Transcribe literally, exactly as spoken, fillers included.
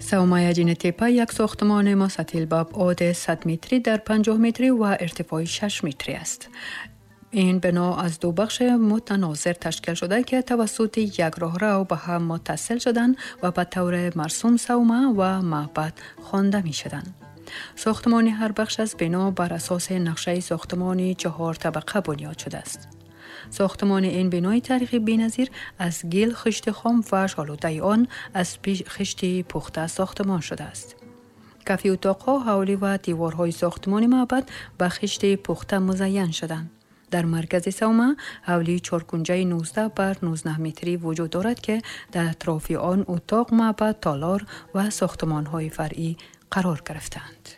سومایجین تپه یک ساختمان مستطیل با ابعاد صد متری در پنجاه متری و ارتفاع شش متری است. این بنا از دو بخش متناظر تشکیل شده که توسط یک راهرو به هم متصل شدند و به طور مرسوم صومعه و معبد خوانده می شدند. ساختمان هر بخش از بنا بر اساس نقشه ساختمانی چهار طبقه بنیاد شده است. ساختمان این بنای تاریخی بی‌نظیر از گل، خشت خام و شالوده آن از خشت پخته ساختمان شده است. کف اتاق‌ها، حولی و دیوارهای ساختمان معبد به خشت پخته مزین شدند. در مرکز صومعه حولی چهارکنجه نوزده بر نوزده متری وجود دارد که در اطراف آن اتاق، معبد، تالار و ساختمان‌های فرعی قرار گرفتند.